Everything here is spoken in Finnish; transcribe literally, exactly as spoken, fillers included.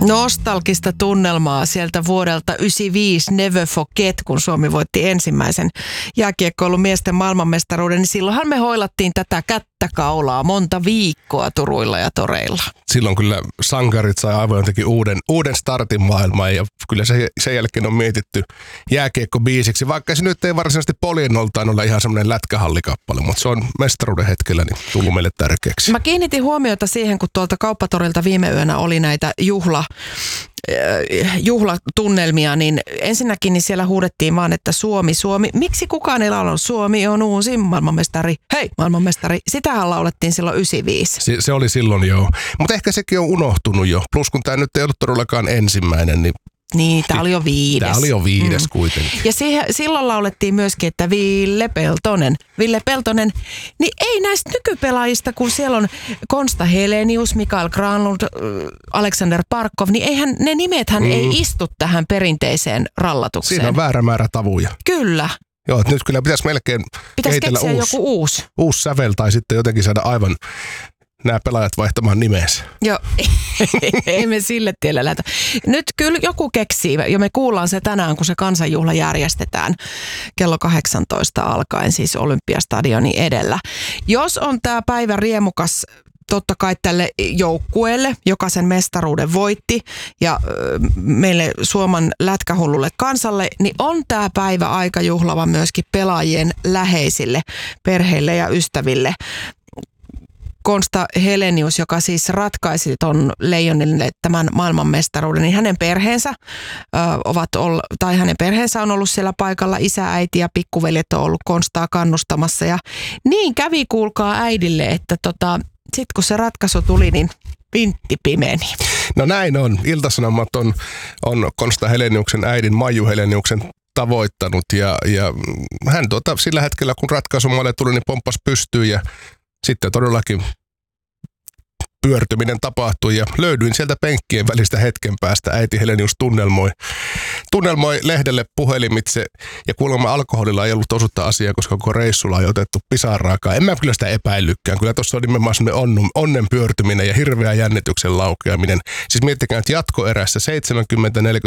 Nostalgista tunnelmaa sieltä vuodelta yhdeksänkymmentäviisi Never Forget, kun Suomi voitti ensimmäisen jääkiekkoilun miesten maailmanmestaruuden, niin silloinhan me hoilattiin tätä kättäkaulaa monta viikkoa turuilla ja toreilla. Silloin kyllä sankarit sai aivan jotenkin uuden, uuden startin maailmaan ja kyllä se, sen jälkeen on mietitty jääkiekko-biisiksi, vaikka se nyt ei varsinaisesti poliennoltaan ole ihan semmoinen lätkähallikappale, mutta se on mestaruuden hetkellä niin tullut meille tärkeäksi. Mä kiinnitin huomiota siihen, kun tuolta kauppatorilta viime yönä oli näitä juhla juhlatunnelmia, niin ensinnäkin niin siellä huudettiin vaan, että Suomi, Suomi. Miksi kukaan ei laulanut Suomi on uusi maailmanmestari? Hei, maailmanmestari. Sitähän laulettiin silloin yhdeksänkymmentäviisi. Se, se oli silloin joo. Mutta ehkä sekin on unohtunut jo. Plus kun tämä nyt ei ollut todellakaan ensimmäinen, niin Niin, tämä oli jo viides. Tämä oli jo viides mm. kuitenkin. Ja siihen, silloin laulettiin myöskin, että Ville Peltonen, Ville Peltonen, niin ei näistä nykypelaajista, kun siellä on Konsta Helenius, Mikael Granlund, Alexander Barkov, niin eihän, ne nimethän mm. ei istu tähän perinteiseen rallatukseen. Siinä on väärä määrä tavuja. Kyllä. Joo, että nyt kyllä pitäisi melkein pitäisi kehitellä keksiä uusi, joku uusi. uusi sävel tai sitten jotenkin saada aivan nämä pelaajat vaihtamaan nimensä. Joo, ei me sille tielle lähtä. Nyt kyllä joku keksii, ja me kuullaan se tänään, kun se kansanjuhla järjestetään kello kahdeksantoista alkaen, siis Olympiastadionin edellä. Jos on tämä päivä riemukas totta kai tälle joukkueelle, joka sen mestaruuden voitti, ja ö, meille Suomen lätkähullulle kansalle, niin on tämä päivä aika juhlava myöskin pelaajien läheisille, perheille ja ystäville. Konsta Helenius, joka siis ratkaisi ton Leijonille tämän maailmanmestaruuden, niin hänen perheensä ö, ovat ollut, tai hänen perheensä on ollut siellä paikalla, isä, äiti ja pikkuveljet on ollut Konstaa kannustamassa, ja niin kävi kuulkaa äidille, että tota, sitten kun se ratkaisu tuli, niin vintti pimeni. No näin on. Ilta-Sanomat on, on Konsta Heleniuksen äidin Maiju Heleniuksen tavoittanut, ja, ja hän tuota, sillä hetkellä, kun ratkaisumalle tuli, niin pomppas pystyyn, ja sitten todellakin pyörtyminen tapahtui ja löydyin sieltä penkkien välistä hetken päästä. Äiti Helenius tunnelmoi, tunnelmoi lehdelle puhelimitse ja kuulemma alkoholilla ei ollut osuutta asiaa, koska koko reissulla ei otettu pisaraakaan. En mä kyllä sitä epäillytkään. Kyllä tuossa on nimenomaan sellainen onnen pyörtyminen ja hirveä jännityksen laukeaminen. Siis miettikää, että jatkoerässä seitsemänkymmentä